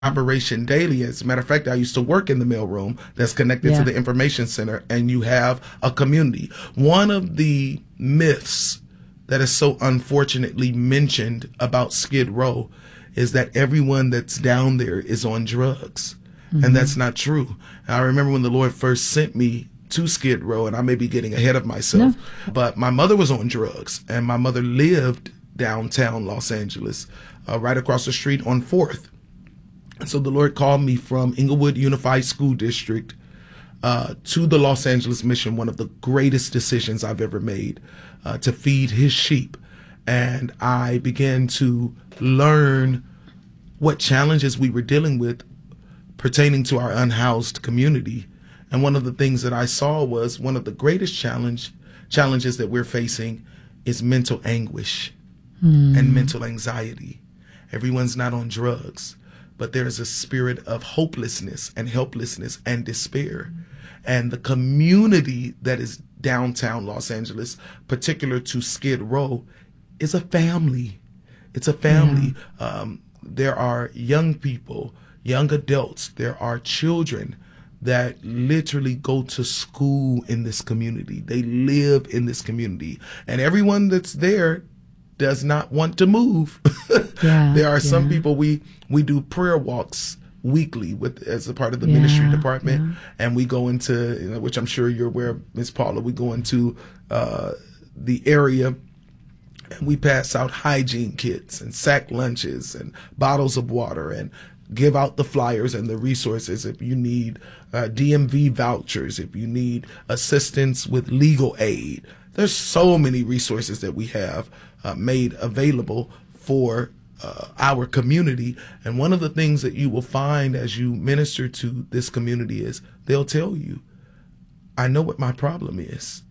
operation daily. As a matter of fact, I used to work in the mailroom that's connected to the information center, and you have a community. One of the myths that is so unfortunately mentioned about Skid Row is that everyone that's down there is on drugs. And that's not true. I remember when the Lord first sent me to Skid Row, and I may be getting ahead of myself, but my mother was on drugs, and my mother lived downtown Los Angeles, right across the street on 4th. And so the Lord called me from Inglewood Unified School District to the Los Angeles Mission, one of the greatest decisions I've ever made, to feed his sheep. And I began to learn what challenges we were dealing with pertaining to our unhoused community. And one of the things that I saw was one of the greatest challenges that we're facing is mental anguish and mental anxiety. Everyone's not on drugs, but there's a spirit of hopelessness and helplessness and despair. And the community that is downtown Los Angeles, particular to Skid Row, is a family. It's a family. There are young people, young adults, there are children that literally go to school in this community. They live in this community. And everyone that's there does not want to move. There are some people, we do prayer walks weekly as a part of the ministry department. And we go into, which I'm sure you're aware of, Ms. Paula, we go into the area and we pass out hygiene kits and sack lunches and bottles of water and give out the flyers and the resources if you need DMV vouchers, if you need assistance with legal aid. There's so many resources that we have made available for our community. And one of the things that you will find as you minister to this community is they'll tell you, I know what my problem is.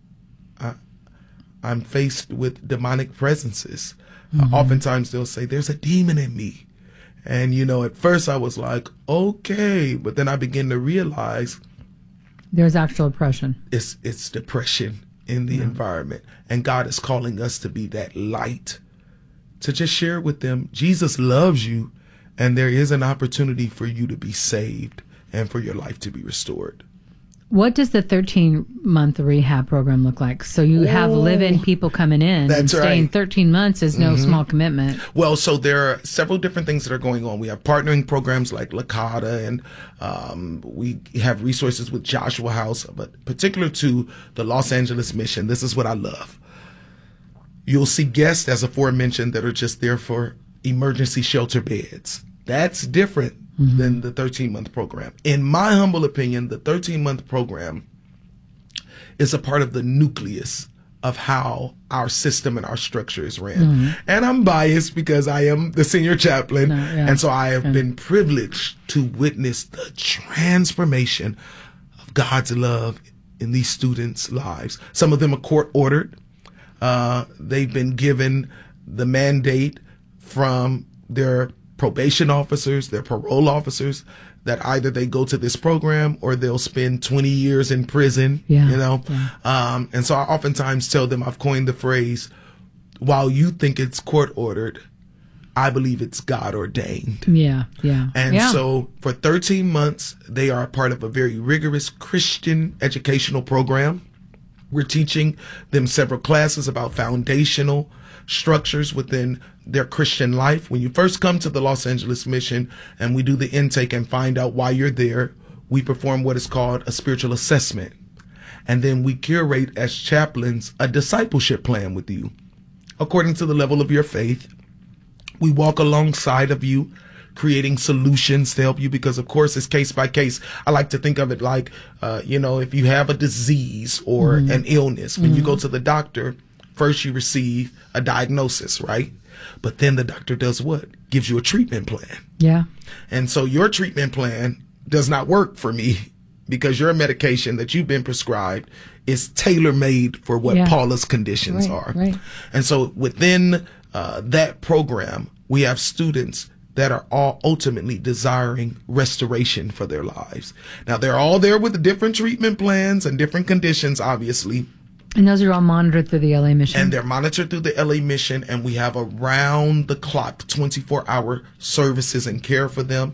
I'm faced with demonic presences. Oftentimes they'll say, there's a demon in me. And, at first I was like, okay. But then I begin to realize there's actual oppression. It's depression in the environment. And God is calling us to be that light, to just share with them, Jesus loves you. And there is an opportunity for you to be saved and for your life to be restored. What does the 13-month rehab program look like? So you have live-in people coming in, and staying 13 months is no small commitment. Well, so there are several different things that are going on. We have partnering programs like Lakata, and we have resources with Joshua House, but particular to the Los Angeles Mission, this is what I love. You'll see guests, as aforementioned, that are just there for emergency shelter beds. That's different than the 13-month program. In my humble opinion, the 13-month program is a part of the nucleus of how our system and our structure is ran. And I'm biased because I am the senior chaplain. And so I have been privileged to witness the transformation of God's love in these students' lives. Some of them are court-ordered. They've been given the mandate from their probation officers, their parole officers, that either they go to this program or they'll spend 20 years in prison, And so I oftentimes tell them, I've coined the phrase, while you think it's court ordered, I believe it's God ordained. And so for 13 months, they are a part of a very rigorous Christian educational program. We're teaching them several classes about foundational structures within their Christian life. When you first come to the Los Angeles Mission and we do the intake and find out why you're there, we perform what is called a spiritual assessment. And then we curate as chaplains a discipleship plan with you. According to the level of your faith, we walk alongside of you, creating solutions to help you, because of course it's case by case. I like to think of it like, if you have a disease or an illness, when you go to the doctor, first you receive a diagnosis, right? But then the doctor does what? Gives you a treatment plan. And so your treatment plan does not work for me because your medication that you've been prescribed is tailor-made for what Paula's conditions are. And so within that program, we have students that are all ultimately desiring restoration for their lives. Now, they're all there with different treatment plans and different conditions, obviously. And those are all monitored through the LA Mission? And they're monitored through the LA Mission, and we have around-the-clock 24-hour services and care for them.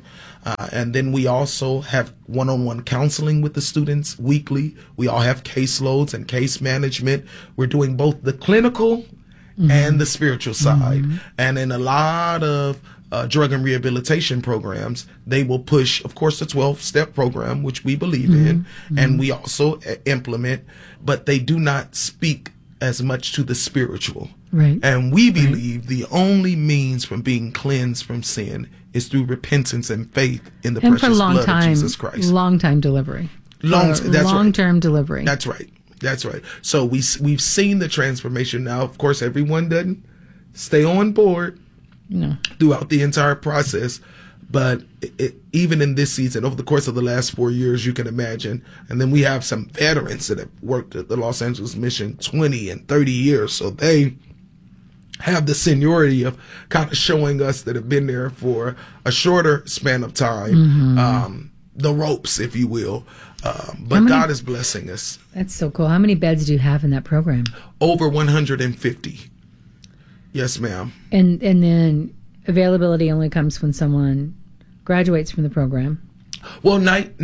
And then we also have one-on-one counseling with the students weekly. We all have caseloads and case management. We're doing both the clinical and the spiritual side. And in a lot of drug and rehabilitation programs, they will push, of course, the 12-step program, which we believe in, and we also implement, but they do not speak as much to the spiritual. Right. And we believe the only means from being cleansed from sin is through repentance and faith in the precious blood of Jesus Christ. Long-time delivery. Long-term delivery. That's right. That's right. So we've seen the transformation. Now, of course, everyone doesn't stay on board throughout the entire process. But even in this season, over the course of the last 4 years, you can imagine. And then we have some veterans that have worked at the Los Angeles Mission 20 and 30 years. So they have the seniority of kind of showing us that have been there for a shorter span of time, the ropes, if you will. But God is blessing us. That's so cool. How many beds do you have in that program? Over 150. Yes, ma'am. And then availability only comes when someone graduates from the program. Well,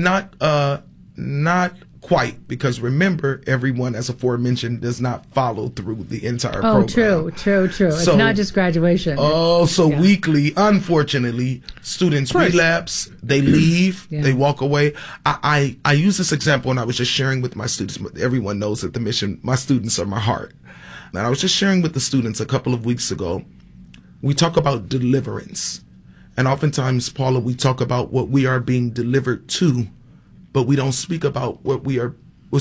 not quite, because remember, everyone, as aforementioned, does not follow through the entire program. Oh, true. It's not just graduation. Weekly, unfortunately, students relapse, they leave, they walk away. I use this example, and I was just sharing with my students. Everyone knows at the mission, my students are my heart. And I was just sharing with the students a couple of weeks ago. We talk about deliverance. And oftentimes, Paula, we talk about what we are being delivered to, but we don't speak about what we are, we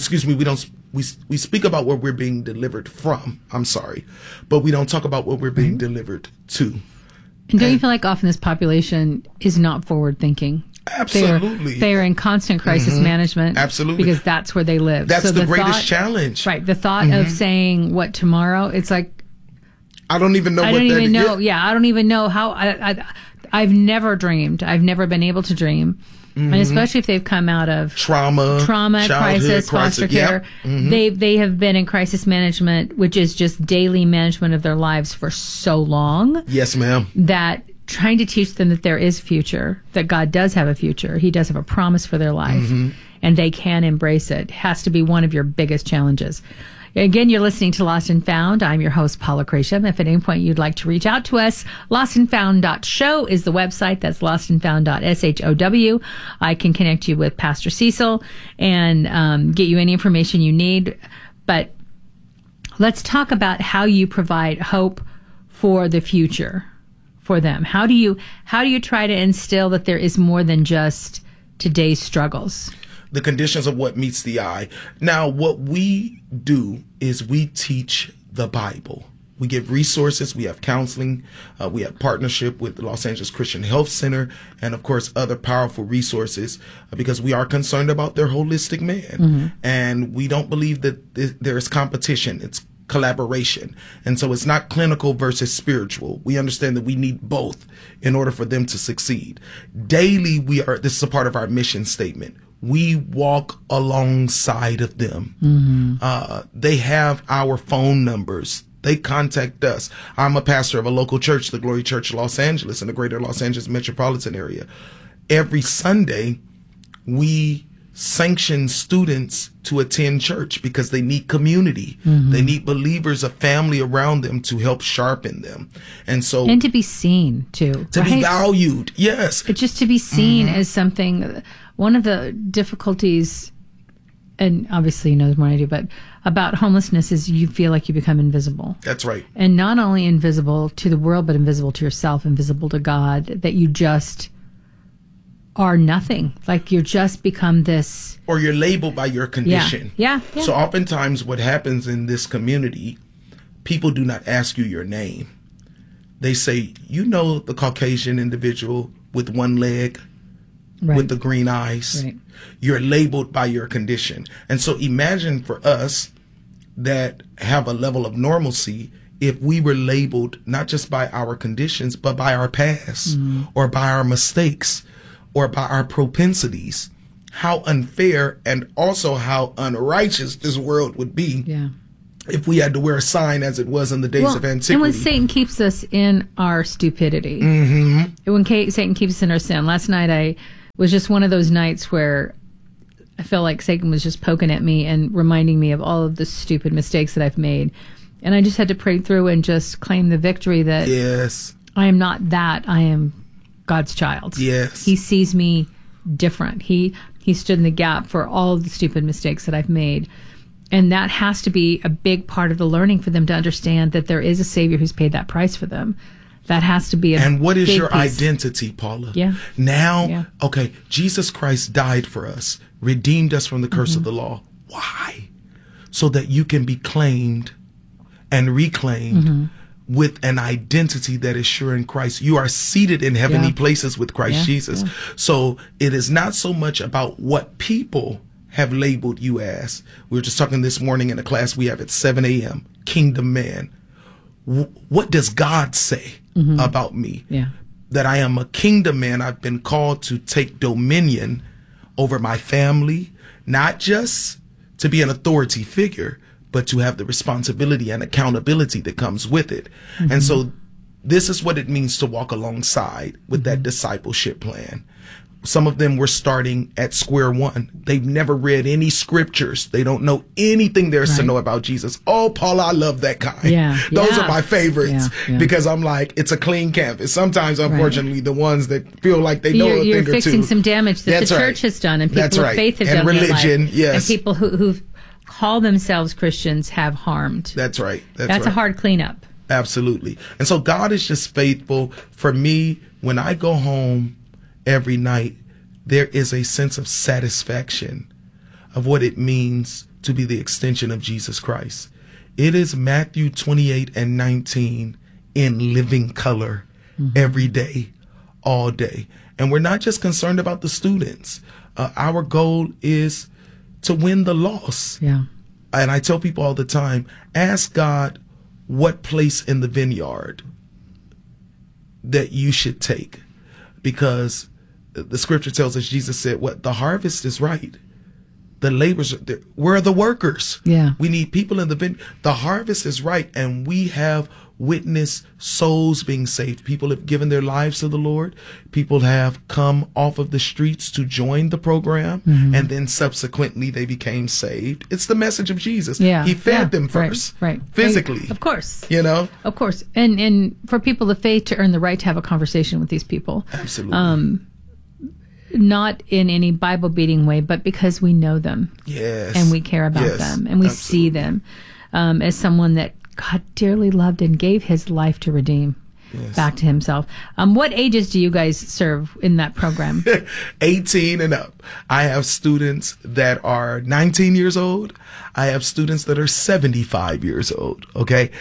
speak about what we're being delivered from. I'm sorry. But we don't talk about what we're being delivered to. And don't you feel like often this population is not forward thinking? Absolutely. They are in constant crisis management. Absolutely. Because that's where they live. That's the greatest challenge. Right. The thought of saying what tomorrow, it's like, I don't even know. I don't even know how. I've never dreamed. I've never been able to dream, and especially if they've come out of trauma, crisis, foster care. They have been in crisis management, which is just daily management of their lives for so long. Yes, ma'am. That trying to teach them that there is future, that God does have a future. He does have a promise for their life, and they can embrace it. Has to be one of your biggest challenges. Again, you're listening to Lost and Found. I'm your host, Paula Crasham. If at any point you'd like to reach out to us, lostandfound.show is the website. That's lostandfound.show. I can connect you with Pastor Cecil and get you any information you need. But let's talk about how you provide hope for the future for them. How do you try to instill that there is more than just today's struggles? The conditions of what meets the eye. Now, what we do is we teach the Bible. We give resources. We have counseling. We have partnership with the Los Angeles Christian Health Center, and of course, other powerful resources, because we are concerned about their holistic man. And we don't believe that there is competition. It's collaboration. And so it's not clinical versus spiritual. We understand that we need both in order for them to succeed. Daily, this is a part of our mission statement. We walk alongside of them. They have our phone numbers. They contact us. I'm a pastor of a local church, the Glory Church Los Angeles, in the greater Los Angeles metropolitan area. Every Sunday, we sanction students to attend church because they need community. They need believers, a family around them to help sharpen them. And to be seen too. To be valued. Yes. But just to be seen as something. One of the difficulties, and obviously you know more than I do, but about homelessness is you feel like you become invisible. That's right. And not only invisible to the world, but invisible to yourself, invisible to God, that you just are nothing. Like you're just become this. Or you're labeled by your condition. Yeah. So oftentimes what happens in this community, people do not ask you your name. They say, you know, the Caucasian individual with one leg, with the green eyes. Right. You're labeled by your condition. And so imagine for us that have a level of normalcy if we were labeled not just by our conditions, but by our past or by our mistakes or by our propensities. How unfair and also how unrighteous this world would be if we had to wear a sign as it was in the days of antiquity. And when Satan keeps us in our stupidity, when Satan keeps us in our sin. Last night I was just one of those nights where I felt like Satan was just poking at me and reminding me of all of the stupid mistakes that I've made. And I just had to pray through and just claim the victory that I am not that. I am God's child. Yes. He sees me different. He stood in the gap for all of the stupid mistakes that I've made. And that has to be a big part of the learning for them to understand that there is a Savior who's paid that price for them. That has to be a And what is big your piece. identity, Paula? Yeah. Now, okay, Jesus Christ died for us, redeemed us from the curse of the law. Why? So that you can be claimed and reclaimed with an identity that is sure in Christ. You are seated in heavenly places with Christ Jesus. So it is not so much about what people have labeled you as. We were just talking this morning in a class we have at 7 a.m. Kingdom Man. What does God say about me? That I am a kingdom man. I've been called to take dominion over my family, not just to be an authority figure, but to have the responsibility and accountability that comes with it. And so this is what it means to walk alongside with that discipleship plan. Some of them were starting at square one. They've never read any scriptures. They don't know anything there is to know about Jesus. Oh, Paula, I love that kind. Those are my favorites because I'm like, it's a clean canvas. Sometimes, unfortunately, the ones that feel like they know a thing or two. You're fixing some damage that the church has done and people of faith have done. And religion, and people who call themselves Christians have harmed. That's right. That's a hard cleanup. Absolutely. And so God is just faithful. For me, when I go home every night, there is a sense of satisfaction of what it means to be the extension of Jesus Christ. It is Matthew 28:19 in living color every day, all day. And we're not just concerned about the students. Our goal is to win the loss. And I tell people all the time, ask God what place in the vineyard that you should take, because the scripture tells us, Jesus said, what the harvest is right. The laborers, where are the workers? We need people in the vineyard. The harvest is right. And we have witnessed souls being saved. People have given their lives to the Lord. People have come off of the streets to join the program. And then subsequently they became saved. It's the message of Jesus. He fed them first. Physically. Of course. You know? Of course. And for people of faith to earn the right to have a conversation with these people. Absolutely. Not in any Bible beating way, but because we know them. And we care about them. And we see them as someone that God dearly loved and gave his life to redeem back to himself. What ages do you guys serve in that program? 18 and up. I have students that are 19 years old. I have students that are 75 years old. Okay.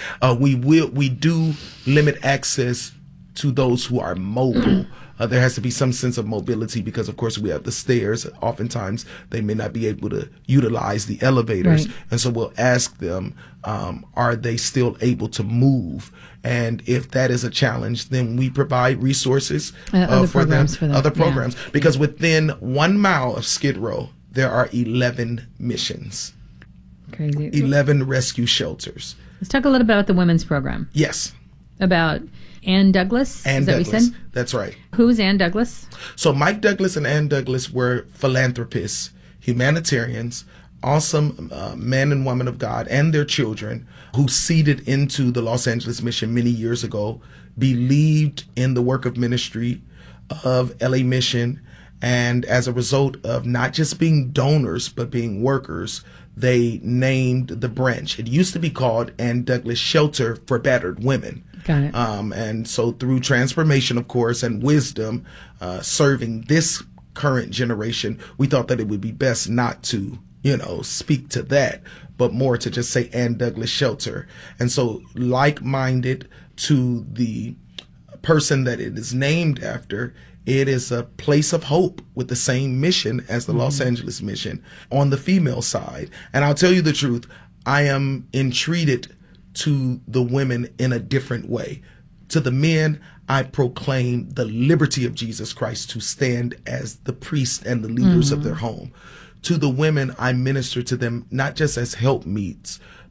We do limit access to those who are mobile. There has to be some sense of mobility because, of course, we have the stairs. Oftentimes, they may not be able to utilize the elevators. And so we'll ask them, are they still able to move? And if that is a challenge, then we provide resources for them, other programs. Because within 1 mile of Skid Row, there are 11 missions. Crazy. 11 rescue shelters. Let's talk a little bit about the women's program. Yes. About Ann Douglas? Ann Douglas. What you said? That's right. Who is Ann Douglas? So Mike Douglas and Ann Douglas were philanthropists, humanitarians, awesome men and women of God and their children who seeded into the Los Angeles Mission many years ago, believed in the work of ministry of LA Mission. And as a result of not just being donors, but being workers, they named the branch. It used to be called Ann Douglas Shelter for Battered Women. Got it. And so through transformation, of course, and wisdom, serving this current generation, we thought that it would be best not to, speak to that, but more to just say Ann Douglas Shelter. And so like-minded to the person that it is named after, it is a place of hope with the same mission as the Los Angeles Mission on the female side. And I'll tell you the truth, I am entreated to the women in a different way. To the men, I proclaim the liberty of Jesus Christ to stand as the priests and the leaders of their home. To the women, I minister to them not just as helpmeets,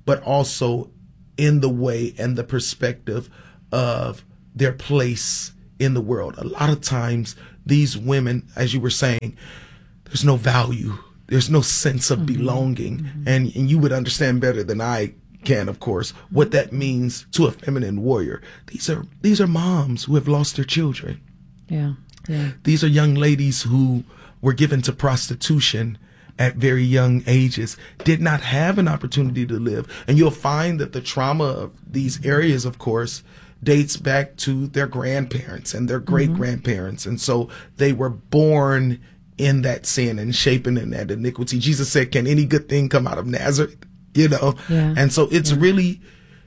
but also in the way and the perspective of their place in the world. A lot of times these women, as you were saying, there's no value. There's no sense of belonging. And you would understand better than I can, of course, what that means to a feminine warrior. These are moms who have lost their children. Yeah. These are young ladies who were given to prostitution at very young ages, did not have an opportunity to live. And you'll find that the trauma of these areas, of course, dates back to their grandparents and their great-grandparents. And so they were born in that sin and shapen in that iniquity. Jesus said, can any good thing come out of Nazareth? Yeah. And so it's really,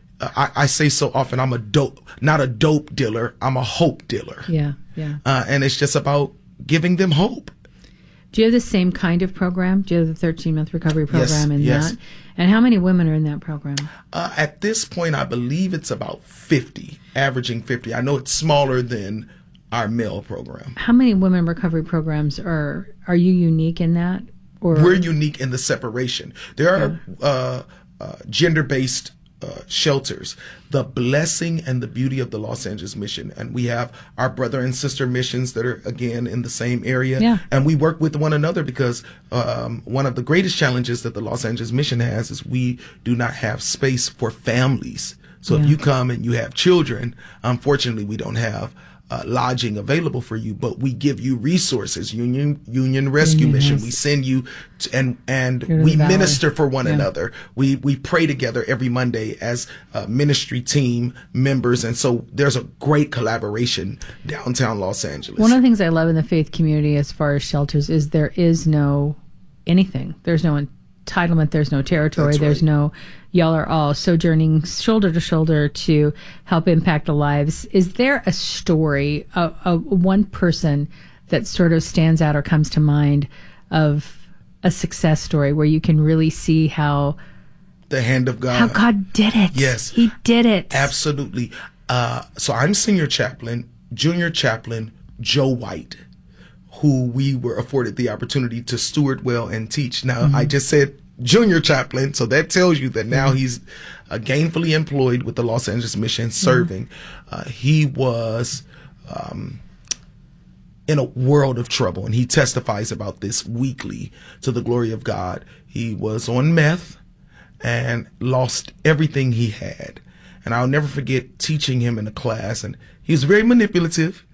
I say so often, I'm not a dope dealer, I'm a hope dealer. Yeah. And it's just about giving them hope. Do you have the same kind of program? Do you have the 13-month recovery program Yes. that? And how many women are in that program? At this point, I believe it's about 50, averaging 50. I know it's smaller than our male program. How many women recovery programs are you unique in that? Or we're unique in the separation. There are gender-based shelters. The blessing and the beauty of the Los Angeles mission, and we have our brother and sister missions that are again in the same area, and we work with one another because one of the greatest challenges that the Los Angeles mission has is we do not have space for families. So if you come and you have children, unfortunately we don't have lodging available for you, but we give you resources. Union Rescue Mission. We send you and we minister for one another. We pray together every Monday as ministry team members, and so there's a great collaboration downtown Los Angeles. One of the things I love in the faith community as far as shelters is there is no anything. There's no entitlement. There's no territory. There's no. Y'all are all sojourning shoulder to shoulder to help impact the lives. Is there a story, one person that sort of stands out or comes to mind of a success story where you can really see how the hand of God, how God did it? Yes, He did it. Absolutely. So I'm senior chaplain, junior chaplain Joe White, who we were afforded the opportunity to steward well and teach. Now, I just said junior chaplain, so that tells you that now he's gainfully employed with the Los Angeles mission serving. He was in a world of trouble, and he testifies about this weekly to the glory of God. He was on meth and lost everything he had, and I'll never forget teaching him in a class, and he was very manipulative,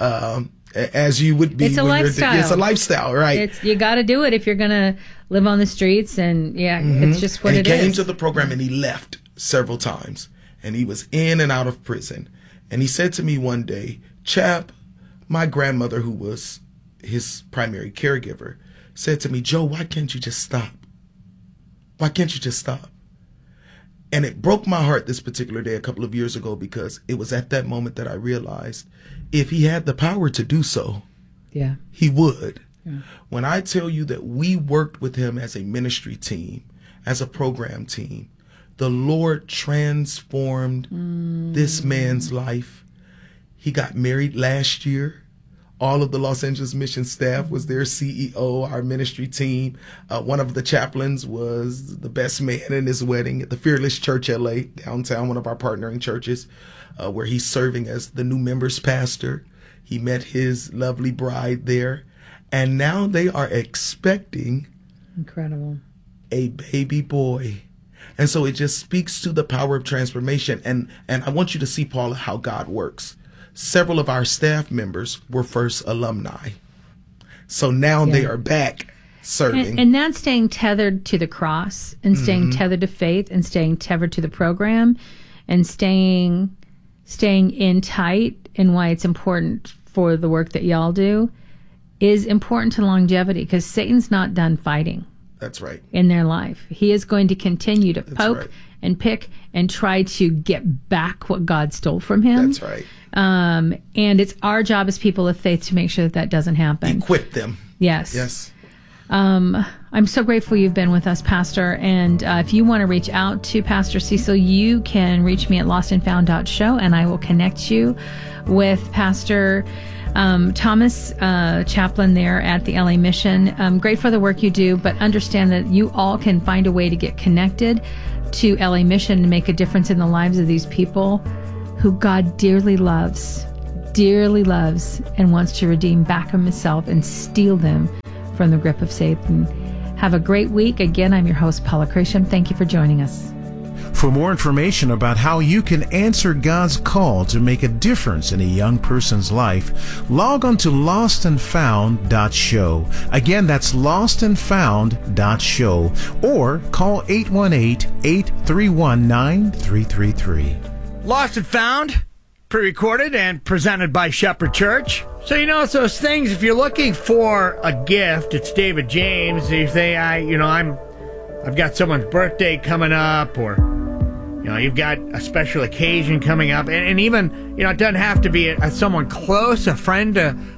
as you would be. It's a lifestyle. It's a lifestyle, right? You got to do it if you're going to live on the streets, and it's just what it is. He came to the program and he left several times, and he was in and out of prison. And he said to me one day, Chap, my grandmother, who was his primary caregiver, said to me, Joe, why can't you just stop? Why can't you just stop? And it broke my heart this particular day a couple of years ago, because it was at that moment that I realized if he had the power to do so, he would. When I tell you that we worked with him as a ministry team, as a program team, the Lord transformed this man's life. He got married last year. All of the Los Angeles mission staff was their CEO, our ministry team. One of the chaplains was the best man in his wedding at the Fearless Church LA, downtown, one of our partnering churches, where he's serving as the new members pastor. He met his lovely bride there. And now they are expecting a baby boy. And so it just speaks to the power of transformation. And I want you to see, Paula, how God works. Several of our staff members were first alumni. So now they are back serving. And that's staying tethered to the cross and staying tethered to faith and staying tethered to the program and staying in tight, and why it's important for the work that y'all do is important to longevity, because Satan's not done fighting. That's right. In their life. He is going to continue to poke and pick and try to get back what God stole from him. That's right. And it's our job as people of faith to make sure that doesn't happen. Equip them. Yes. I'm so grateful you've been with us, Pastor. And if you want to reach out to Pastor Cecil, you can reach me at lostandfound.show, and I will connect you with Pastor Thomas, chaplain there at the LA Mission. Great for the work you do, but understand that you all can find a way to get connected to LA Mission and make a difference in the lives of these people who God dearly loves, and wants to redeem back of himself and steal them from the grip of Satan. Have a great week. Again, I'm your host, Paula Crasham. Thank you for joining us. For more information about how you can answer God's call to make a difference in a young person's life, log on to lostandfound.show. Again, that's lostandfound.show, or call 818-831-9333. Lost and Found, pre-recorded and presented by Shepherd Church. So it's those things. If you're looking for a gift, it's David James. You say, I've got someone's birthday coming up, or you've got a special occasion coming up, and even it doesn't have to be someone close, a friend,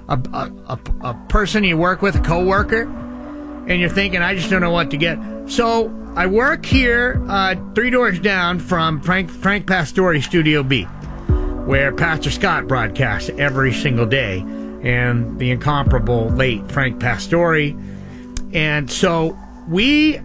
a person you work with, a coworker, and you're thinking, I just don't know what to get. So I work here 3 doors down from Frank Pastore Studio B, where Pastor Scott broadcasts every single day, and the incomparable late Frank Pastore. And so we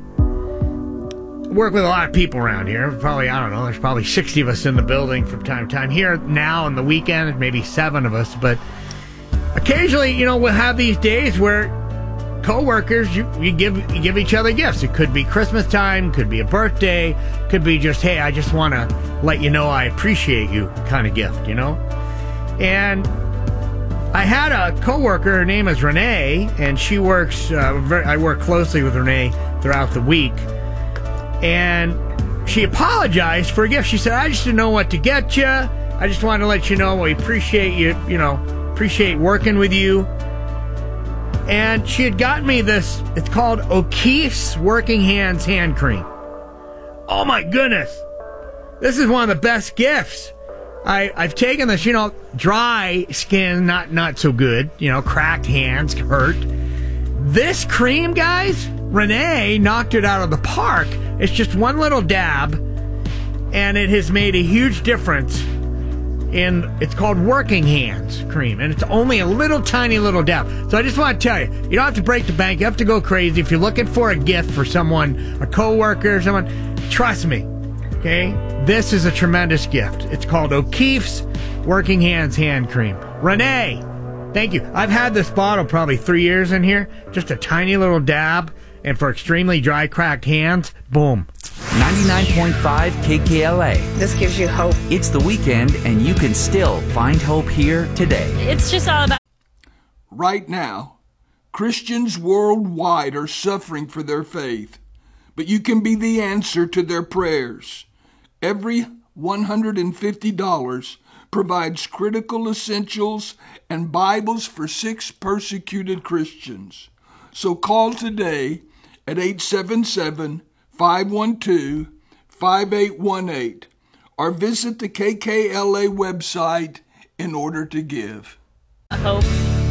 work with a lot of people around here. Probably, I don't know, there's probably 60 of us in the building from time to time. Here now on the weekend, maybe 7 of us. But occasionally, we'll have these days where co-workers, you give each other gifts. It could be Christmas time, could be a birthday, could be just, hey, I just want to let you know I appreciate you kind of gift, And I had a co-worker, her name is Renee, and she works, I work closely with Renee throughout the week. And she apologized for a gift. She said, I just didn't know what to get you. I just wanted to let you know we appreciate you, appreciate working with you. And she had gotten me this, it's called O'Keeffe's Working Hands Hand Cream. Oh my goodness. This is one of the best gifts. I've taken this, dry skin, not so good, cracked hands, hurt. This cream, guys, Renee knocked it out of the park. It's just one little dab, and it has made a huge difference it's called Working Hands Cream, and it's only a little tiny little dab. So I just want to tell you, you don't have to break the bank. You have to go crazy. If you're looking for a gift for someone, a coworker, someone, trust me, okay? This is a tremendous gift. It's called O'Keeffe's Working Hands Hand Cream. Renee, thank you. I've had this bottle probably 3 years in here, just a tiny little dab, and for extremely dry, cracked hands, boom. 99.5 KKLA. This gives you hope. It's the weekend, and you can still find hope here today. It's just all about... Right now, Christians worldwide are suffering for their faith, but you can be the answer to their prayers. Every $150 provides critical essentials and Bibles for 6 persecuted Christians. So call today at 877-512-5818 or visit the KKLA website in order to give. Hope.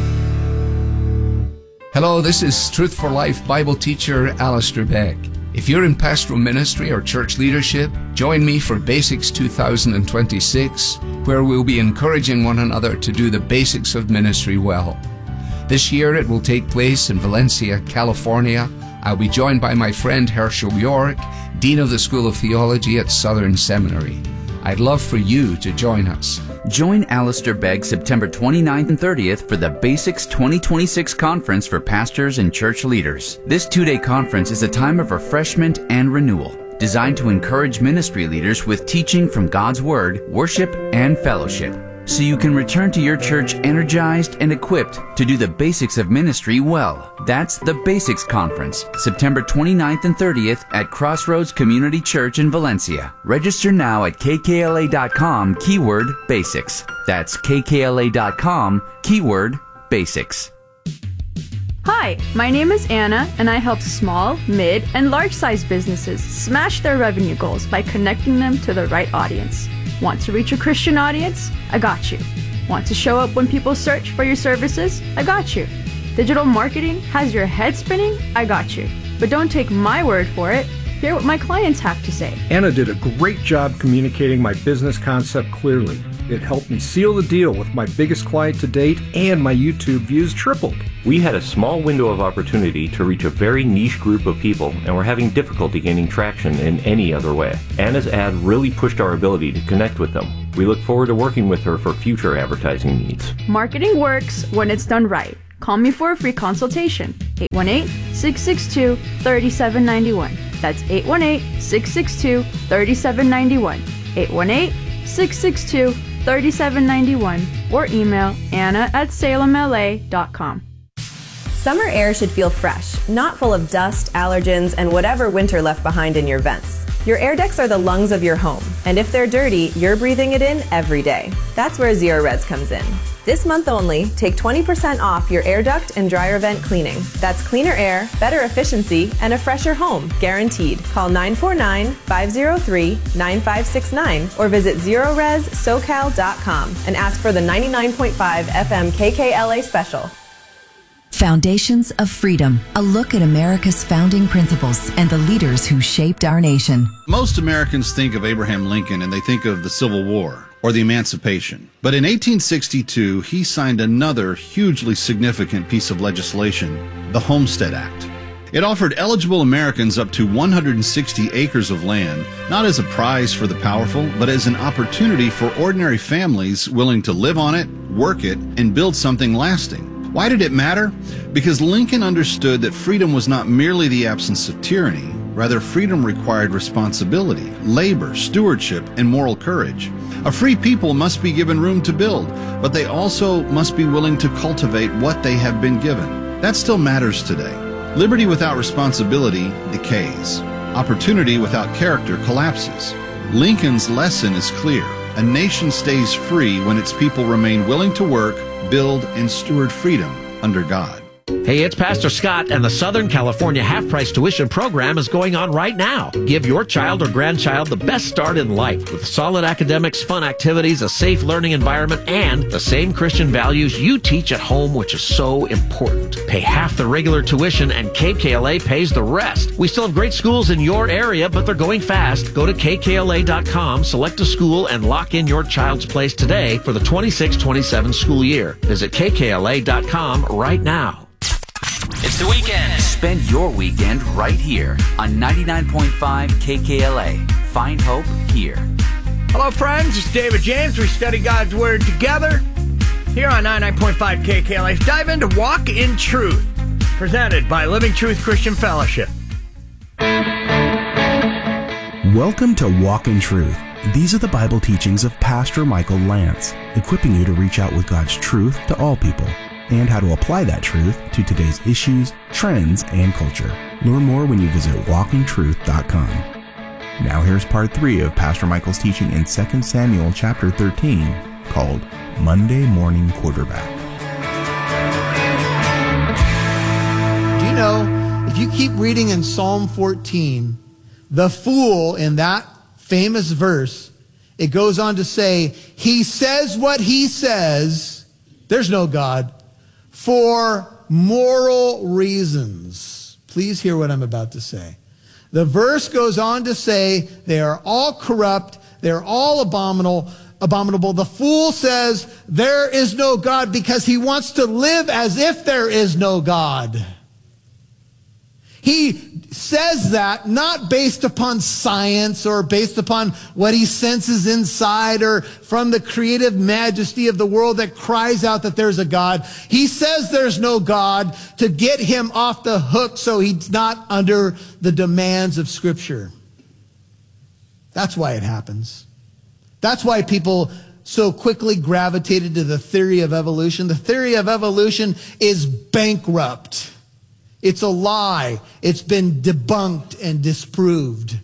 Hello, this is Truth for Life Bible teacher Alistair Begg. If you're in pastoral ministry or church leadership, join me for Basics 2026, where we'll be encouraging one another to do the basics of ministry well. This year it will take place in Valencia, California. I'll be joined by my friend Herschel York, Dean of the School of Theology at Southern Seminary. I'd love for you to join us. Join Alistair Begg September 29th and 30th for the Basics 2026 Conference for Pastors and Church Leaders. This 2-day conference is a time of refreshment and renewal, designed to encourage ministry leaders with teaching from God's Word, worship, and fellowship, so you can return to your church energized and equipped to do the basics of ministry well. That's the Basics Conference, September 29th and 30th at Crossroads Community Church in Valencia. Register now at kkla.com, keyword basics. That's kkla.com, keyword basics. Hi, my name is Anna, and I help small, mid, and large-sized businesses smash their revenue goals by connecting them to the right audience. Want to reach a Christian audience? I got you. Want to show up when people search for your services? I got you. Digital marketing has your head spinning? I got you. But don't take my word for it. Hear what my clients have to say. Anna did a great job communicating my business concept clearly. It helped me seal the deal with my biggest client to date, and my YouTube views tripled. We had a small window of opportunity to reach a very niche group of people, and were having difficulty gaining traction in any other way. Anna's ad really pushed our ability to connect with them. We look forward to working with her for future advertising needs. Marketing works when it's done right. Call me for a free consultation. 818-662-3791. That's 818-662-3791. 818-662-3791. Or email anna@salemla.com. Summer air should feel fresh, not full of dust, allergens, and whatever winter left behind in your vents. Your air decks are the lungs of your home, and if they're dirty, you're breathing it in every day. That's where Zerorez comes in. This month only, take 20% off your air duct and dryer vent cleaning. That's cleaner air, better efficiency, and a fresher home, guaranteed. Call 949-503-9569 or visit ZerorezSoCal.com and ask for the 99.5 FM KKLA special. Foundations of Freedom, a look at America's founding principles and the leaders who shaped our nation. Most Americans think of Abraham Lincoln and they think of the Civil War or the Emancipation. But in 1862, he signed another hugely significant piece of legislation, the Homestead Act. It offered eligible Americans up to 160 acres of land, not as a prize for the powerful, but as an opportunity for ordinary families willing to live on it, work it, and build something lasting. Why did it matter? Because Lincoln understood that freedom was not merely the absence of tyranny. Rather, freedom required responsibility, labor, stewardship, and moral courage. A free people must be given room to build, but they also must be willing to cultivate what they have been given. That still matters today. Liberty without responsibility decays. Opportunity without character collapses. Lincoln's lesson is clear. A nation stays free when its people remain willing to work, build, and steward freedom under God. Hey, it's Pastor Scott, and the Southern California half-price tuition program is going on right now. Give your child or grandchild the best start in life with solid academics, fun activities, a safe learning environment, and the same Christian values you teach at home, which is so important. Pay half the regular tuition, and KKLA pays the rest. We still have great schools in your area, but they're going fast. Go to kkla.com, select a school, and lock in your child's place today for the 26-27 school year. Visit kkla.com right now. It's the weekend. Spend your weekend right here on 99.5 KKLA. Find hope here. Hello, friends. It's David James. We study God's Word together here on 99.5 KKLA. Let's dive into Walk in Truth, presented by Living Truth Christian Fellowship. Welcome to Walk in Truth. These are the Bible teachings of Pastor Michael Lance, equipping you to reach out with God's truth to all people, and how to apply that truth to today's issues, trends, and culture. Learn more when you visit walkintruth.com. Now here's part 3 of Pastor Michael's teaching in 2 Samuel chapter 13, called Monday Morning Quarterback. Do you know, if you keep reading in Psalm 14, the fool in that famous verse, it goes on to say, he says what he says, there's no God, for moral reasons. Please hear what I'm about to say. The verse goes on to say they are all corrupt, they're all abominable. The fool says there is no God because he wants to live as if there is no God. He says that not based upon science or based upon what he senses inside or from the creative majesty of the world that cries out that there's a God. He says there's no God to get him off the hook so he's not under the demands of Scripture. That's why it happens. That's why people so quickly gravitated to the theory of evolution. The theory of evolution is bankrupt. It's a lie. It's been debunked and disproved.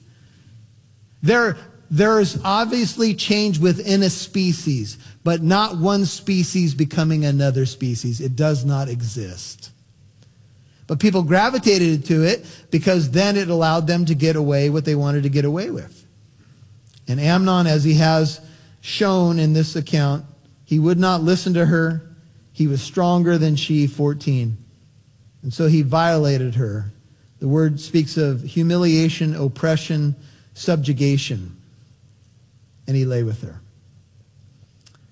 There's obviously change within a species, but not one species becoming another species. It does not exist. But people gravitated to it because then it allowed them to get away what they wanted to get away with. And Amnon, as he has shown in this account, he would not listen to her. He was stronger than she, 14. And so he violated her. The word speaks of humiliation, oppression, subjugation. And he lay with her.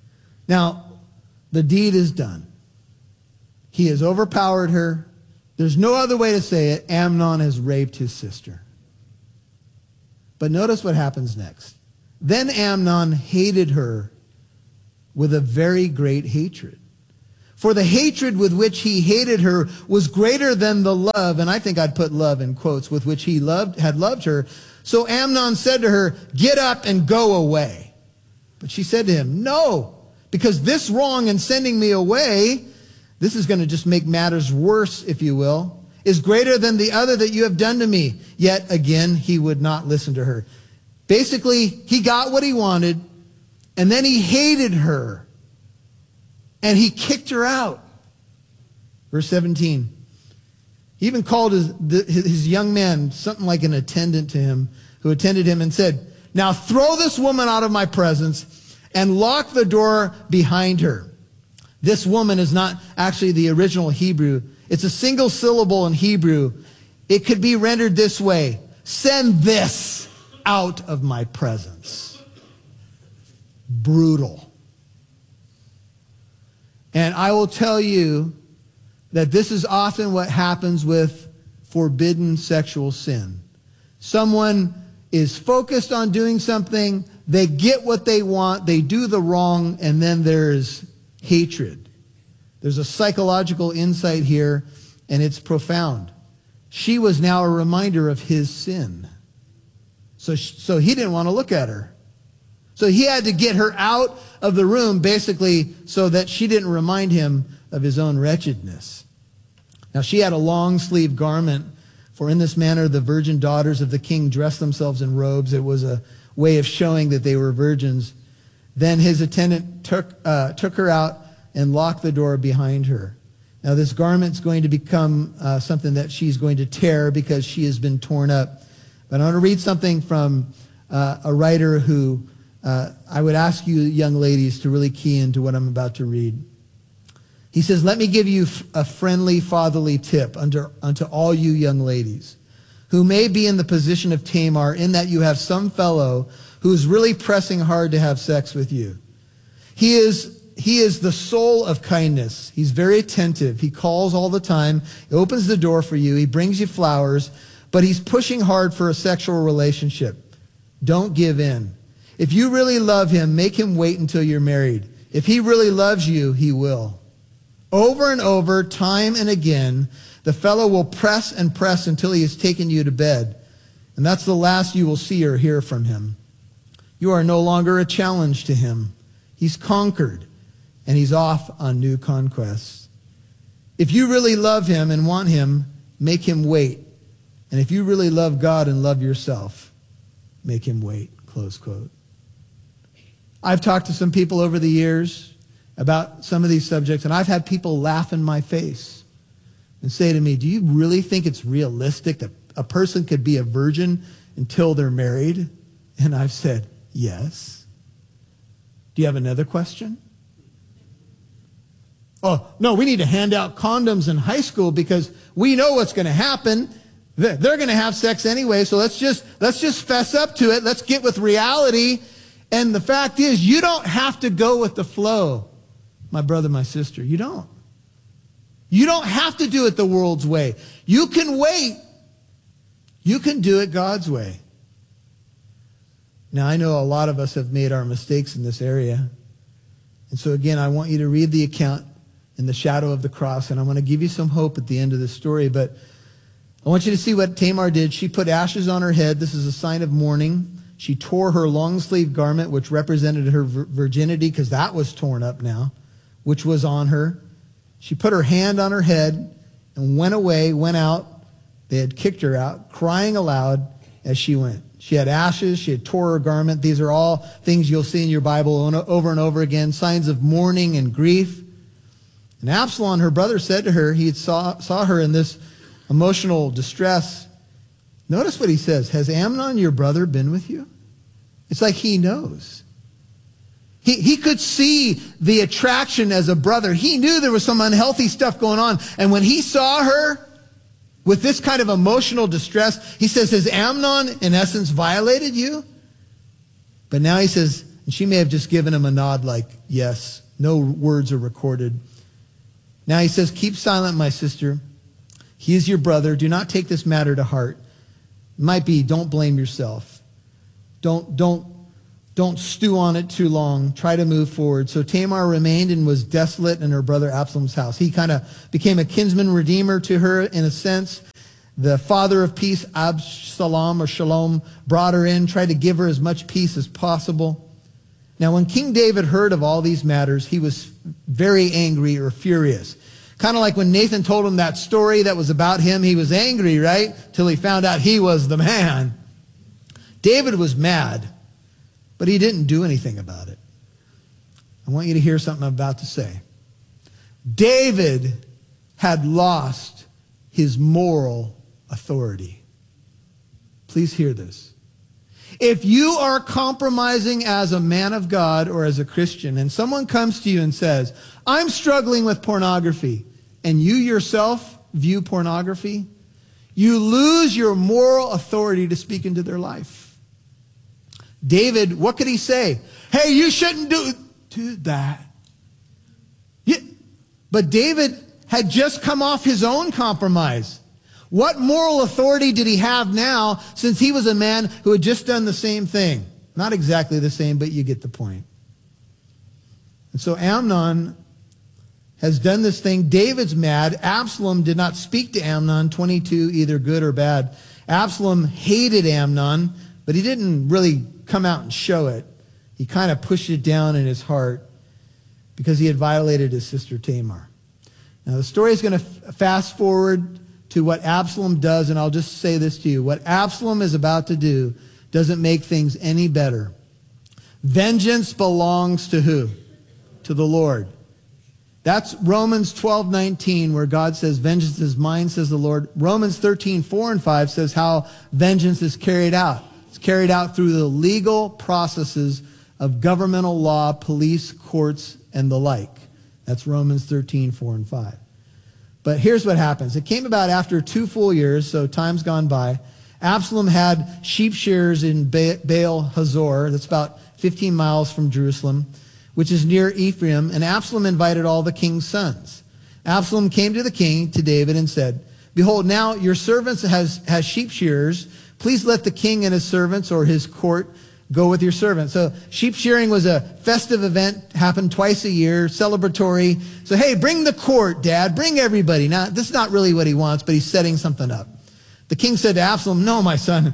Now, the deed is done. He has overpowered her. There's no other way to say it. Amnon has raped his sister. But notice what happens next. Then Amnon hated her with a very great hatred. For the hatred with which he hated her was greater than the love, and I think I'd put love in quotes, with which he had loved her. So Amnon said to her, "Get up and go away." But she said to him, "No, because this wrong in sending me away," this is going to just make matters worse, if you will, "is greater than the other that you have done to me." Yet again, he would not listen to her. Basically, he got what he wanted, and then he hated her, and he kicked her out. Verse 17. He even called his young man, something like an attendant to him, who attended him, and said, "Now throw this woman out of my presence and lock the door behind her." This woman is not actually the original Hebrew. It's a single syllable in Hebrew. It could be rendered this way: "Send this out of my presence." Brutal. And I will tell you that this is often what happens with forbidden sexual sin. Someone is focused on doing something, they get what they want, they do the wrong, and then there's hatred. There's a psychological insight here, and it's profound. She was now a reminder of his sin. So he didn't want to look at her. So he had to get her out of the room, basically, so that she didn't remind him of his own wretchedness. Now, she had a long-sleeved garment, for in this manner the virgin daughters of the king dressed themselves in robes. It was a way of showing that they were virgins. Then his attendant took her out and locked the door behind her. Now, this garment's going to become something that she's going to tear because she has been torn up. But I want to read something from a writer who I would ask you young ladies to really key into what I'm about to read. He says, "Let me give you a friendly fatherly tip unto all you young ladies who may be in the position of Tamar, in that you have some fellow who's really pressing hard to have sex with you. He is the soul of kindness. He's very attentive. He calls all the time. He opens the door for you. He brings you flowers, but he's pushing hard for a sexual relationship. Don't give in. If you really love him, make him wait until you're married. If he really loves you, he will. Over and over, time and again, the fellow will press and press until he has taken you to bed. And that's the last you will see or hear from him. You are no longer a challenge to him. He's conquered, and he's off on new conquests. If you really love him and want him, make him wait. And if you really love God and love yourself, make him wait." Close quote. I've talked to some people over the years about some of these subjects, and I've had people laugh in my face and say to me, "Do you really think it's realistic that a person could be a virgin until they're married?" And I've said, "Yes." Do you have another question? "Oh, no, we need to hand out condoms in high school because we know what's going to happen. They're going to have sex anyway, so let's just fess up to it. Let's get with reality." And the fact is, you don't have to go with the flow, my brother, my sister. You don't. You don't have to do it the world's way. You can wait. You can do it God's way. Now, I know a lot of us have made our mistakes in this area. And so again, I want you to read the account in the shadow of the cross, and I'm going to give you some hope at the end of the story. But I want you to see what Tamar did. She put ashes on her head. This is a sign of mourning. She tore her long-sleeved garment, which represented her virginity, because that was torn up now, which was on her. She put her hand on her head and went away, went out. They had kicked her out, crying aloud as she went. She had ashes. She had tore her garment. These are all things you'll see in your Bible over and over again, signs of mourning and grief. And Absalom, her brother, said to her, he saw her in this emotional distress. Notice what he says. "Has Amnon, your brother, been with you?" It's like he knows. He could see the attraction as a brother. He knew there was some unhealthy stuff going on. And when he saw her with this kind of emotional distress, he says, "Has Amnon, in essence, violated you?" But now he says, and she may have just given him a nod like, "Yes, No words are recorded. Now he says, keep silent, my sister. He is your brother. Do not take this matter to heart. It might be, don't blame yourself. Don't stew on it too long. Try to move forward. So Tamar remained and was desolate in her brother Absalom's house. He kind of became a kinsman redeemer to her in a sense. The father of peace, Absalom or Shalom, brought her in, tried to give her as much peace as possible. Now, when King David heard of all these matters, he was very angry or furious. Kind of like when Nathan told him that story that was about him, he was angry, right? Till he found out he was the man. David was mad, but he didn't do anything about it. I want you to hear something I'm about to say. David had lost his moral authority. Please hear this. If you are compromising as a man of God or as a Christian, and someone comes to you and says, I'm struggling with pornography, and you yourself view pornography, you lose your moral authority to speak into their life. David, what could he say? Hey, you shouldn't do that. Yeah. But David had just come off his own compromise. What moral authority did he have now since he was a man who had just done the same thing? Not exactly the same, but you get the point. And so Amnon has done this thing. David's mad. Absalom did not speak to Amnon, 22, either good or bad. Absalom hated Amnon, but he didn't really come out and show it. He kind of pushed it down in his heart because he had violated his sister Tamar. Now the story is going to fast forward to what Absalom does, and I'll just say this to you. What Absalom is about to do doesn't make things any better. Vengeance belongs to who? To the Lord. That's Romans 12:19, where God says, vengeance is mine, says the Lord. Romans 13:4 and 5 says how vengeance is carried out. It's carried out through the legal processes of governmental law, police, courts, and the like. That's Romans 13:4 and 5. But here's what happens. It came about after 2 full years, so time's gone by. Absalom had sheep shearers in Baal Hazor. That's about 15 miles from Jerusalem, which is near Ephraim. And Absalom invited all the king's sons. Absalom came to the king, to David, and said, behold, now your servant has sheep shearers. Please let the king and his servants or his court go with your servant. So sheep shearing was a festive event, happened twice a year, celebratory. So, hey, bring the court, Dad. Bring everybody. Now, this is not really what he wants, but he's setting something up. The king said to Absalom, no, my son,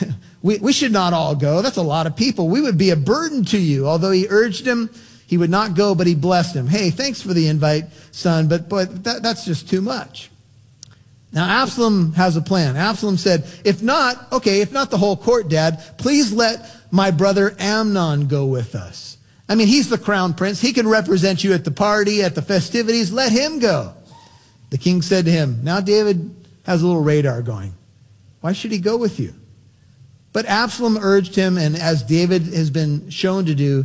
we should not all go. That's a lot of people. We would be a burden to you. Although he urged him, he would not go, but he blessed him. Hey, thanks for the invite, son, but that's just too much. Now, Absalom has a plan. Absalom said, if not the whole court, Dad, please let my brother Amnon go with us. I mean, he's the crown prince. He can represent you at the party, at the festivities. Let him go. The king said to him, now David has a little radar going. Why should he go with you? But Absalom urged him, and as David has been shown to do,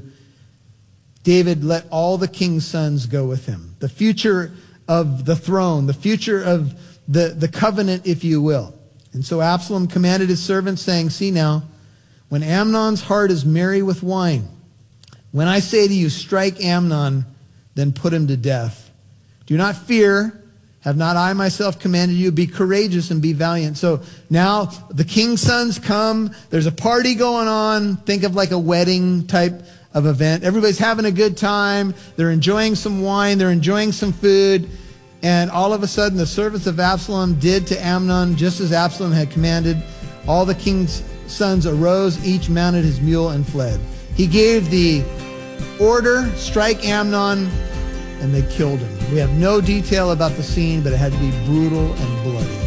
David let all the king's sons go with him. The future of the throne, the future of the covenant, if you will. And so Absalom commanded his servants, saying, see now, when Amnon's heart is merry with wine, when I say to you, strike Amnon, then put him to death. Do not fear. Have not I myself commanded you? Be courageous and be valiant. So now the king's sons come. There's a party going on. Think of like a wedding type of event. Everybody's having a good time. They're enjoying some wine. They're enjoying some food. And all of a sudden, the servants of Absalom did to Amnon just as Absalom had commanded. All the king's sons arose, each mounted his mule and fled. He gave the order, strike Amnon, and they killed him. We have no detail about the scene, but it had to be brutal and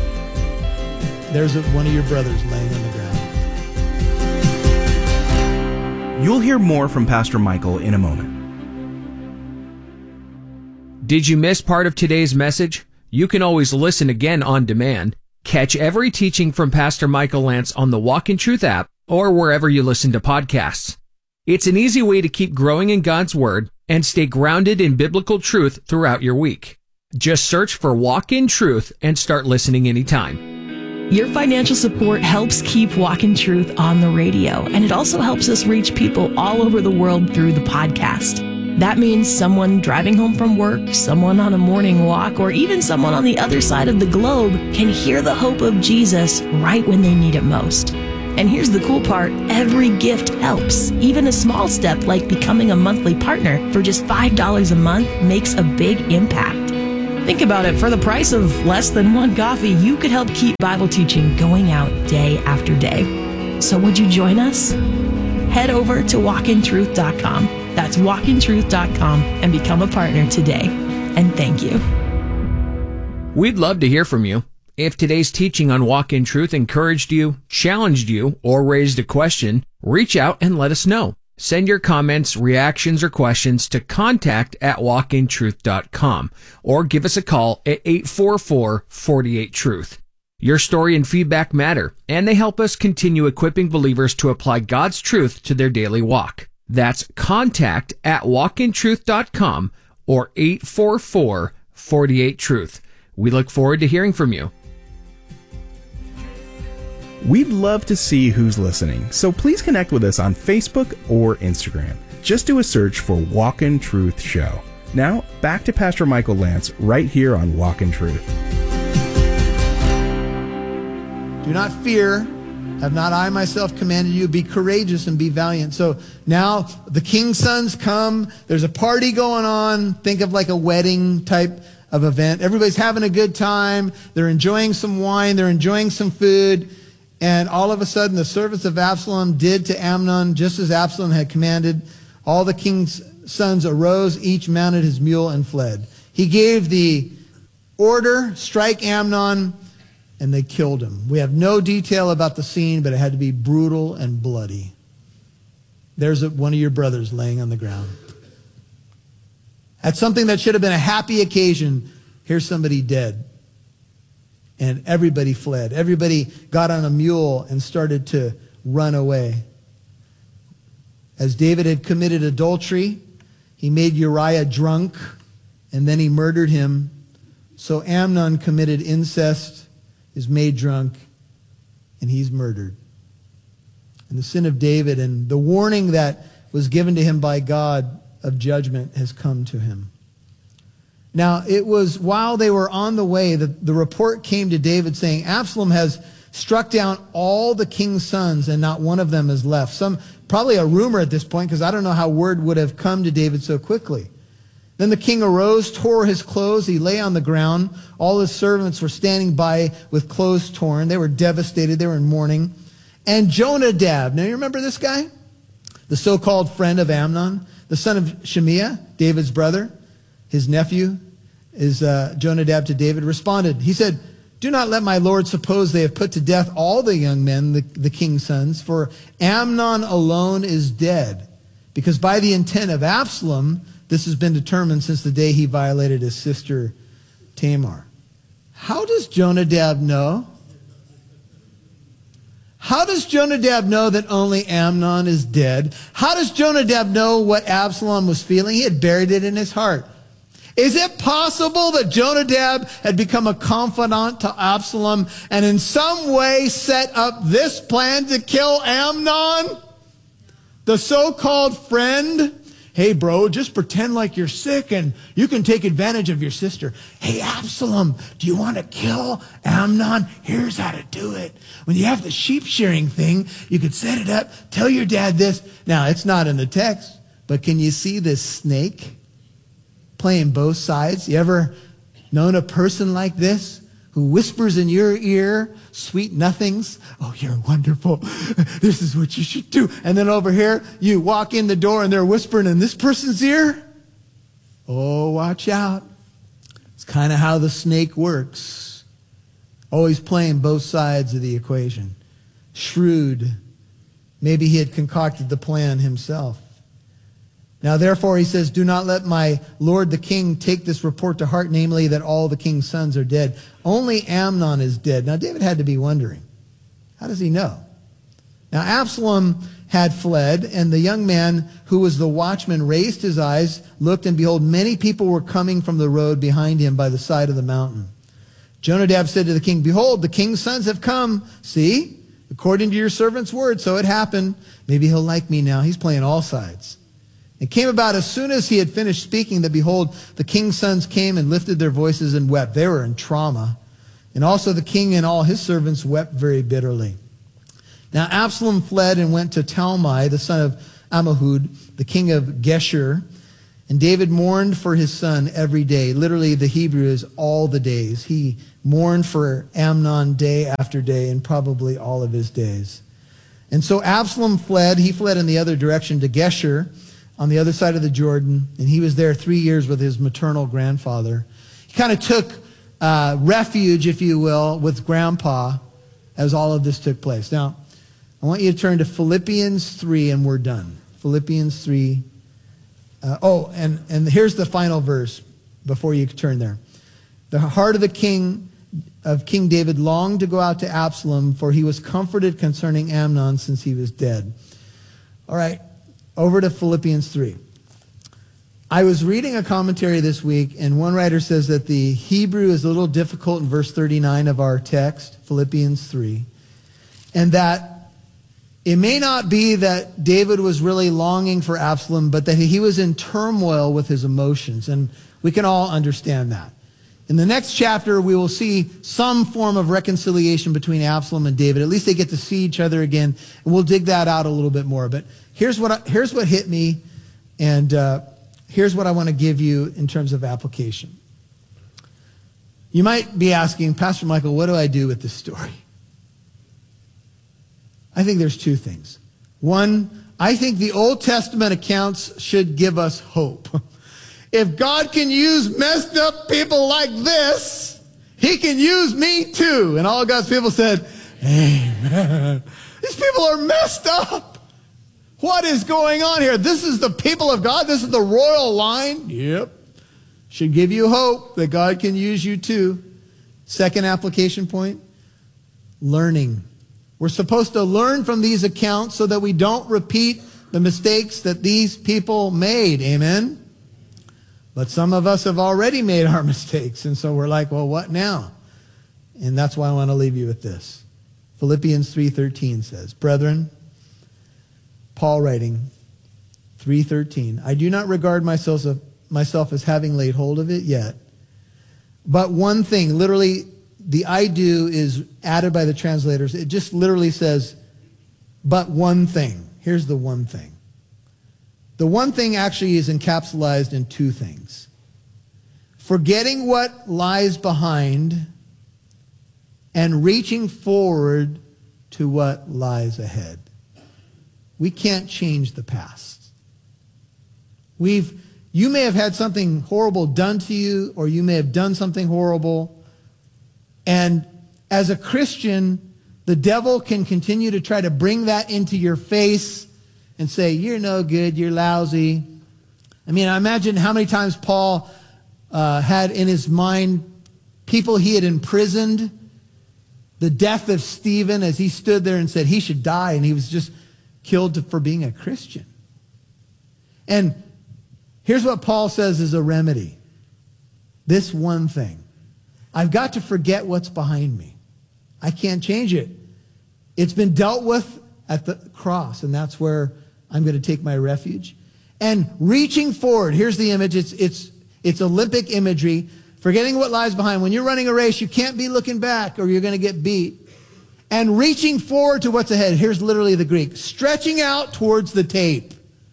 bloody. There's one of your brothers laying on the ground. You'll hear more from Pastor Michael in a moment. Did you miss part of today's message? You can always listen again on demand. Catch every teaching from Pastor Michael Lance on the Walk in Truth app or wherever you listen to podcasts. It's an easy way to keep growing in God's Word and stay grounded in biblical truth throughout your week. Just search for Walk in Truth and start listening anytime. Your financial support helps keep Walk in Truth on the radio, and it also helps us reach people all over the world through the podcast. That means someone driving home from work, someone on a morning walk, or even someone on the other side of the globe can hear the hope of Jesus right when they need it most. And here's the cool part, every gift helps. Even a small step like becoming a monthly partner for just $5 a month makes a big impact. Think about it, for the price of less than one coffee, you could help keep Bible teaching going out day after day. So would you join us? Head over to walkintruth.com. That's walkintruth.com and become a partner today. And thank you. We'd love to hear from you. If today's teaching on Walk in Truth encouraged you, challenged you, or raised a question, reach out and let us know. Send your comments, reactions, or questions to contact@walkintruth.com or give us a call at 844-48-TRUTH. Your story and feedback matter, and they help us continue equipping believers to apply God's truth to their daily walk. That's contact@walkintruth.com or 844-48-TRUTH. We look forward to hearing from you. We'd love to see who's listening, so please connect with us on Facebook or Instagram. Just do a search for Walk in Truth Show. Now, back to Pastor Michael Lance right here on Walk in Truth. Do not fear. Have not I myself commanded you? Be courageous and be valiant. So now the king's sons come. There's a party going on. Think of like a wedding type of event. Everybody's having a good time. They're enjoying some wine. They're enjoying some food. And all of a sudden, the servants of Absalom did to Amnon just as Absalom had commanded. All the king's sons arose, each mounted his mule and fled. He gave the order, strike Amnon, and they killed him. We have no detail about the scene, but it had to be brutal and bloody. There's one of your brothers laying on the ground. At something that should have been a happy occasion, here's somebody dead. And everybody fled. Everybody got on a mule and started to run away. As David had committed adultery, he made Uriah drunk, and then he murdered him. So Amnon committed incest, is made drunk, and he's murdered. And the sin of David and the warning that was given to him by God of judgment has come to him. Now, it was while they were on the way that the report came to David saying, Absalom has struck down all the king's sons and not one of them is left. Probably a rumor at this point, because I don't know how word would have come to David so quickly. Then the king arose, tore his clothes. He lay on the ground. All his servants were standing by with clothes torn. They were devastated. They were in mourning. And Jonadab, now you remember this guy? The so-called friend of Amnon, the son of Shemiah, David's brother, his nephew, is Jonadab to David, responded. He said, do not let my lord suppose they have put to death all the young men, the king's sons, for Amnon alone is dead. Because by the intent of Absalom, this has been determined since the day he violated his sister Tamar. How does Jonadab know? How does Jonadab know that only Amnon is dead? How does Jonadab know what Absalom was feeling? He had buried it in his heart. Is it possible that Jonadab had become a confidant to Absalom and in some way set up this plan to kill Amnon? The so-called friend? Hey, bro, just pretend like you're sick and you can take advantage of your sister. Hey, Absalom, do you want to kill Amnon? Here's how to do it. When you have the sheep shearing thing, you could set it up, tell your dad this. Now, it's not in the text, but can you see this snake playing both sides? You ever known a person like this who whispers in your ear sweet nothings? Oh, you're wonderful. This is what you should do. And then over here, you walk in the door and they're whispering in this person's ear. Oh, watch out. It's kind of how the snake works. Always playing both sides of the equation. Shrewd. Maybe he had concocted the plan himself. Now, therefore, he says, do not let my lord the king take this report to heart, namely that all the king's sons are dead. Only Amnon is dead. Now, David had to be wondering, how does he know? Now, Absalom had fled, and the young man who was the watchman raised his eyes, looked, and behold, many people were coming from the road behind him by the side of the mountain. Jonadab said to the king, behold, the king's sons have come. See, according to your servant's word, so it happened. Maybe he'll like me now. He's playing all sides. It came about as soon as he had finished speaking that, behold, the king's sons came and lifted their voices and wept. They were in trauma. And also the king and all his servants wept very bitterly. Now Absalom fled and went to Talmai, the son of Ammihud, the king of Geshur. And David mourned for his son every day. Literally, the Hebrew is all the days. He mourned for Amnon day after day and probably all of his days. And so Absalom fled. He fled in the other direction to Geshur, on the other side of the Jordan, and he was there 3 years with his maternal grandfather. He kind of took refuge, if you will, with grandpa as all of this took place. Now, I want you to turn to Philippians 3, and we're done. Philippians 3. And here's the final verse before you turn there. The heart of the King David longed to go out to Absalom, for he was comforted concerning Amnon since he was dead. All right. Over to Philippians 3. I was reading a commentary this week, and one writer says that the Hebrew is a little difficult in verse 39 of our text, Philippians 3, and that it may not be that David was really longing for Absalom, but that he was in turmoil with his emotions, and we can all understand that. In the next chapter, we will see some form of reconciliation between Absalom and David. At least they get to see each other again, and we'll dig that out a little bit more. But here's what hit me, and here's what I want to give you in terms of application. You might be asking, Pastor Michael, what do I do with this story? I think there's two things. One, I think the Old Testament accounts should give us hope. If God can use messed up people like this, he can use me too. And all God's people said, amen. These people are messed up. What is going on here? This is the people of God. This is the royal line. Yep. Should give you hope that God can use you too. Second application point, learning. We're supposed to learn from these accounts so that we don't repeat the mistakes that these people made. Amen? But some of us have already made our mistakes, and so we're like, well, what now? And that's why I want to leave you with this. Philippians 3:13 says, brethren, Paul writing, 3:13, I do not regard myself as having laid hold of it yet, but one thing, literally, the I do is added by the translators. It just literally says, but one thing. Here's the one thing. The one thing actually is encapsulated in two things. Forgetting what lies behind and reaching forward to what lies ahead. We can't change the past. You may have had something horrible done to you, or you may have done something horrible. And as a Christian, the devil can continue to try to bring that into your face and say, you're no good, you're lousy. I mean, I imagine how many times Paul had in his mind people he had imprisoned, the death of Stephen as he stood there and said he should die, and he was just killed for being a Christian. And here's what Paul says is a remedy. This one thing. I've got to forget what's behind me. I can't change it. It's been dealt with at the cross, and that's where I'm going to take my refuge. And reaching forward, here's the image. It's Olympic imagery. Forgetting what lies behind. When you're running a race, you can't be looking back or you're going to get beat. And reaching forward to what's ahead. Here's literally the Greek. Stretching out towards the tape.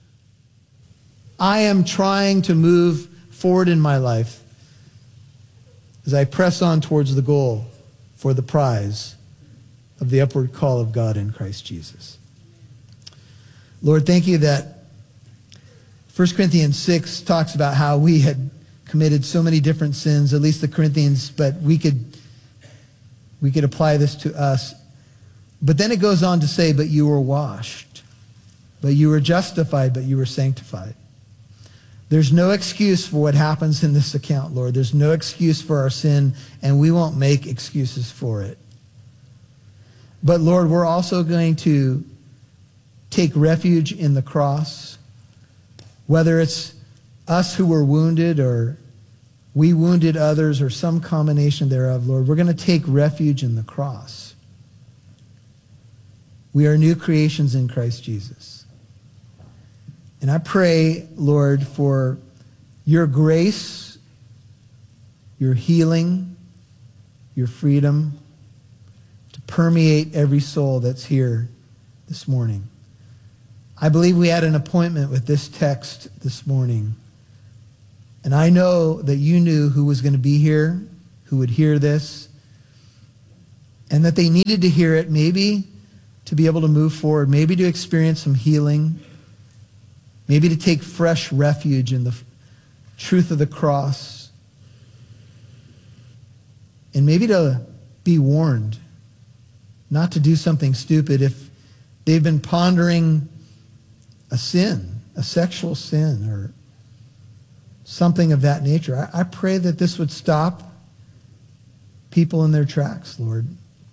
I am trying to move forward in my life as I press on towards the goal for the prize of the upward call of God in Christ Jesus. Lord, thank you that 1 Corinthians 6 talks about how we had committed so many different sins, at least the Corinthians, but we could apply this to us. But then it goes on to say, but you were washed, but you were justified, but you were sanctified. There's no excuse for what happens in this account, Lord. There's no excuse for our sin, and we won't make excuses for it. But Lord, we're also going to take refuge in the cross, whether it's us who were wounded or we wounded others or some combination thereof, Lord. We're going to take refuge in the cross. We are new creations in Christ Jesus. And I pray, Lord, for your grace, your healing, your freedom to permeate every soul that's here this morning. I believe we had an appointment with this text this morning. And I know that you knew who was going to be here, who would hear this, and that they needed to hear it, maybe to be able to move forward, maybe to experience some healing, maybe to take fresh refuge in the truth of the cross, and maybe to be warned not to do something stupid if they've been pondering a sin, a sexual sin, or something of that nature. I pray that this would stop people in their tracks, Lord.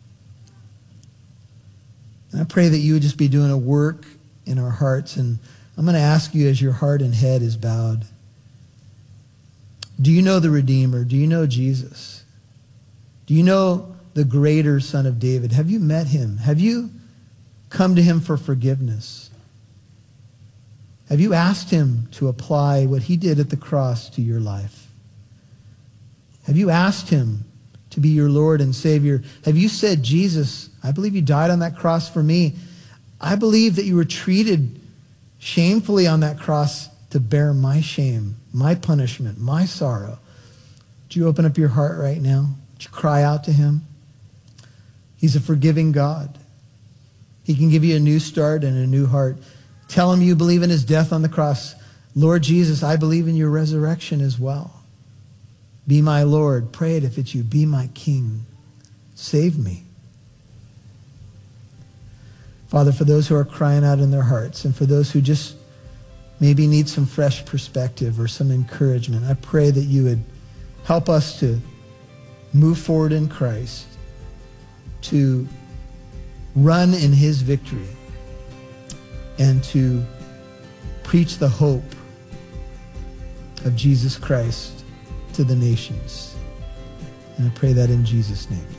And I pray that you would just be doing a work in our hearts. And I'm going to ask you, as your heart and head is bowed, do you know the Redeemer? Do you know Jesus? Do you know the greater Son of David? Have you met him? Have you come to him for forgiveness? Have you asked him to apply what he did at the cross to your life? Have you asked him to be your Lord and Savior? Have you said, Jesus, I believe you died on that cross for me. I believe that you were treated shamefully on that cross to bear my shame, my punishment, my sorrow. Would you open up your heart right now? Would you cry out to him? He's a forgiving God. He can give you a new start and a new heart. Tell him you believe in his death on the cross. Lord Jesus, I believe in your resurrection as well. Be my Lord. Pray it if it's you. Be my King. Save me. Father, for those who are crying out in their hearts and for those who just maybe need some fresh perspective or some encouragement, I pray that you would help us to move forward in Christ, to run in his victory, and to preach the hope of Jesus Christ to the nations. And I pray that in Jesus' name.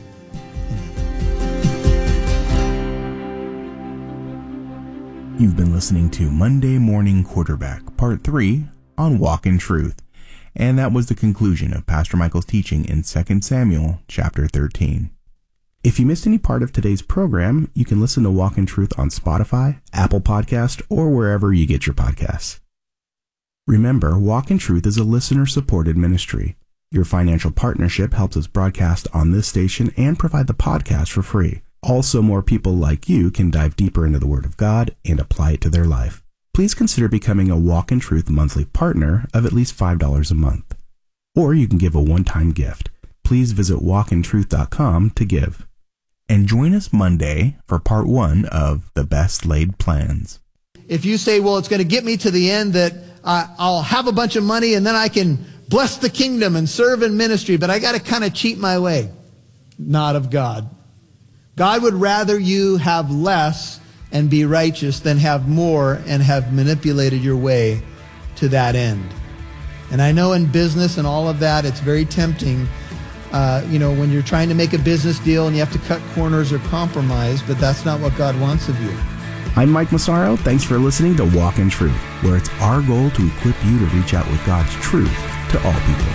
Amen. You've been listening to Monday Morning Quarterback, Part 3 on Walk in Truth. And that was the conclusion of Pastor Michael's teaching in 2 Samuel chapter 13. If you missed any part of today's program, you can listen to Walk in Truth on Spotify, Apple Podcast, or wherever you get your podcasts. Remember, Walk in Truth is a listener-supported ministry. Your financial partnership helps us broadcast on this station and provide the podcast for free. Also, more people like you can dive deeper into the Word of God and apply it to their life. Please consider becoming a Walk in Truth monthly partner of at least $5 a month. Or you can give a one-time gift. Please visit walkintruth.com to give. And join us Monday for part 1 of The Best Laid Plans. If you say, well, it's going to get me to the end that I'll have a bunch of money and then I can bless the kingdom and serve in ministry, but I got to kind of cheat my way. Not of God. God would rather you have less and be righteous than have more and have manipulated your way to that end. And I know in business and all of that, it's very tempting when you're trying to make a business deal and you have to cut corners or compromise, but that's not what God wants of you. I'm Mike Massaro. Thanks for listening to Walk in Truth, where it's our goal to equip you to reach out with God's truth to all people.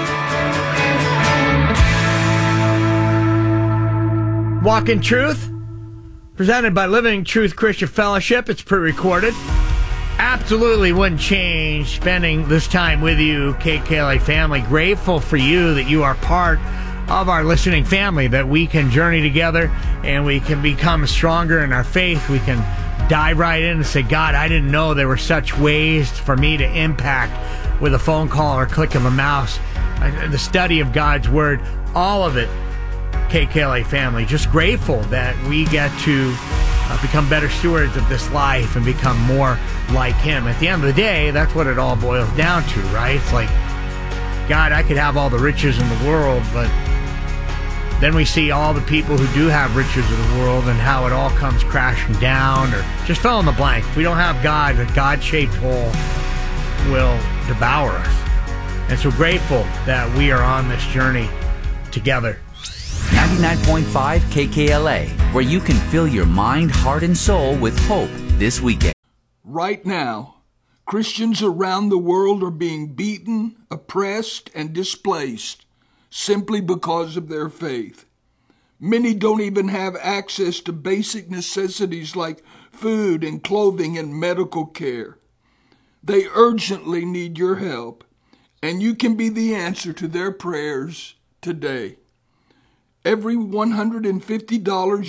Walk in Truth, presented by Living Truth Christian Fellowship. It's pre-recorded. Absolutely wouldn't change spending this time with you, KKLA family. Grateful for you that you are part of our listening family, that we can journey together and we can become stronger in our faith. We can dive right in and say, God, I didn't know there were such ways for me to impact with a phone call or click of a mouse. The study of God's Word, all of it, KKLA family. Just grateful that we get to become better stewards of this life and become more like him. At the end of the day, that's what it all boils down to, right? It's like, God, I could have all the riches in the world, but then we see all the people who do have riches in the world and how it all comes crashing down, or just fill in the blank. If we don't have God, a God-shaped hole will devour us. And so grateful that we are on this journey together. 99.5 KKLA, where you can fill your mind, heart, and soul with hope this weekend. Right now, Christians around the world are being beaten, oppressed, and displaced simply because of their faith. Many don't even have access to basic necessities like food and clothing and medical care. They urgently need your help, and you can be the answer to their prayers today. Every $150